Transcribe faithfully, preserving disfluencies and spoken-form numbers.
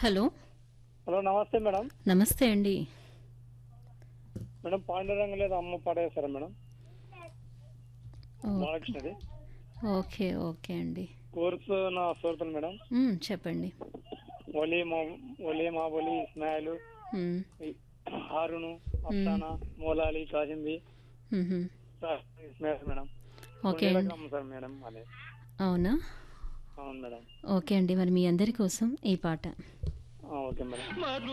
Hello. Hello నమస్తే madam. నమస్తే అండి. మేడం పాండురంగ లేదా అమ్మ పాట వేస్తారా మేడం? ఓ బాలకృష్ణది. ఓకే. ఓకే అండి. కోర్సు నా సోర్తలు మేడం. హ్మ్. చెప్పండి. ఒలి మా ఒలి మా ఒలి ఇస్మాయిల్ హ్మ్. హారును హ్మ్. అఫ్సానా మోలాలి కాసింది హుహు. ఇస్మాయిల్ మేడం. ఓకే గుండెలకు అండి. అమ్ముతారు మేడం అదే. అవునా? అవును మేడం. ఓకే అండి. మరి మీ అందరి కోసం ఈ పాట. ఆ, ఓకే మేడం.